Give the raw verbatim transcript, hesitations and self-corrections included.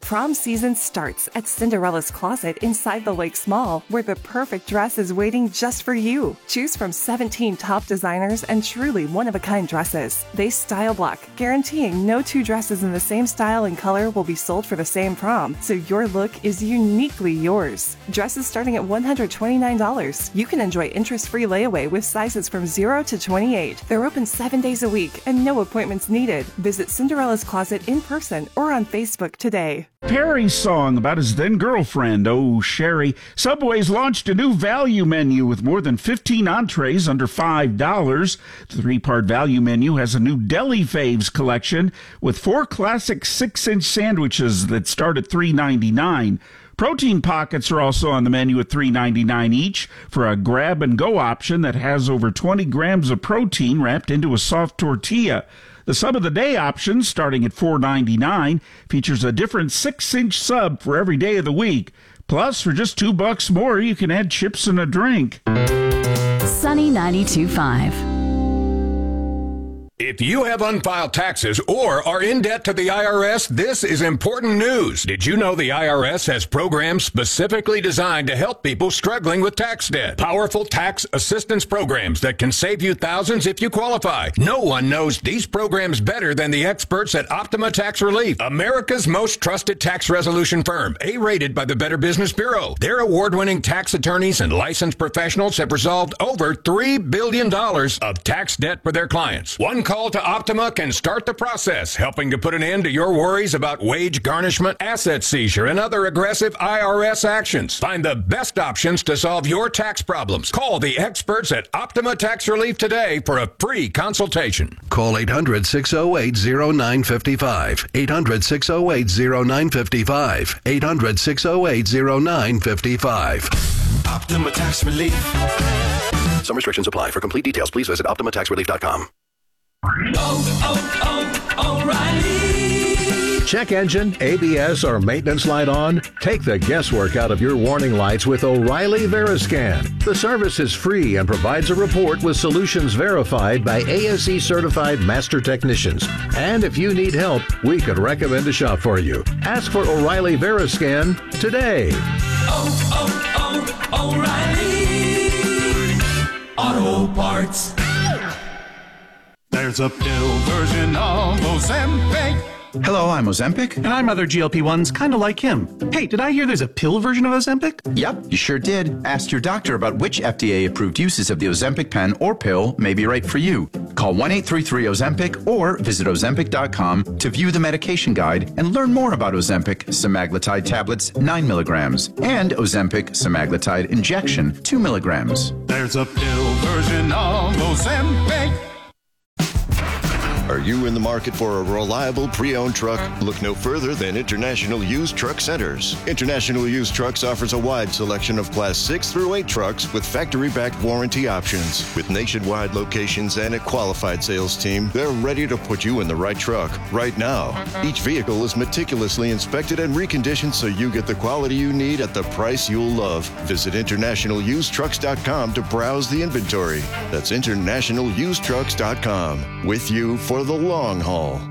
Prom season starts at Cinderella's Closet inside the Lakes Mall, where the perfect dress is waiting just for you. Choose from seventeen top designers and truly one-of-a-kind dresses. They style block, guaranteeing no two dresses in the same style and color will be sold for the same prom, so your look is uniquely yours. Dresses starting at one hundred twenty-nine dollars. You can enjoy interest-free layaway with sizes from zero to twenty-eight. They're open seven days a week and no appointments needed. Visit Cinderella's Closet in person or on Facebook today. Perry's song about his then girlfriend, oh Sherry. Subway's launched a new value menu with more than fifteen entrees under five dollars. The three-part value menu has a new Deli Faves collection with four classic six-inch sandwiches that start at three ninety-nine. Protein pockets are also on the menu at three ninety-nine each for a grab-and-go option that has over twenty grams of protein wrapped into a soft tortilla. The sub of the day option, starting at four ninety-nine, features a different six-inch sub for every day of the week. Plus, for just two bucks more, you can add chips and a drink. Sunny ninety-two point five. If you have unfiled taxes or are in debt to the I R S, this is important news. Did you know the I R S has programs specifically designed to help people struggling with tax debt? Powerful tax assistance programs that can save you thousands if you qualify. No one knows these programs better than the experts at Optima Tax Relief, America's most trusted tax resolution firm, A-rated by the Better Business Bureau. Their award-winning tax attorneys and licensed professionals have resolved over three billion dollars of tax debt for their clients. One call to Optima can start the process, helping to put an end to your worries about wage garnishment, asset seizure, and other aggressive I R S actions. Find the best options to solve your tax problems. Call the experts at Optima Tax Relief today for a free consultation. Call eight hundred, six oh eight, oh nine five five. eight hundred, six oh eight, oh nine five five. eight hundred, six oh eight, oh nine five five. Optima Tax Relief. Some restrictions apply. For complete details, please visit optima tax relief dot com. Oh, oh, oh, O'Reilly. Check engine, A B S, or maintenance light on? Take the guesswork out of your warning lights with O'Reilly Veriscan. The service is free and provides a report with solutions verified by A S E certified master technicians. And if you need help, we could recommend a shop for you. Ask for O'Reilly Veriscan today. Oh, oh, oh, O'Reilly Auto Parts. There's a pill version of Ozempic. Hello, I'm Ozempic. And I'm other G L P ones kind of like him. Hey, did I hear there's a pill version of Ozempic? Yep, you sure did. Ask your doctor about which F D A-approved uses of the Ozempic pen or pill may be right for you. Call one eight three three Ozempic or visit Ozempic dot com to view the medication guide and learn more about Ozempic semaglutide tablets nine milligrams and Ozempic semaglutide injection two milligrams. There's a pill version of Ozempic. Are you in the market for a reliable pre-owned truck? Look no further than International Used Truck Centers. International Used Trucks offers a wide selection of Class six through eight trucks with factory-backed warranty options. With nationwide locations and a qualified sales team, they're ready to put you in the right truck right now. Each vehicle is meticulously inspected and reconditioned so you get the quality you need at the price you'll love. Visit international used trucks dot com to browse the inventory. That's international used trucks dot com. With you for the long haul.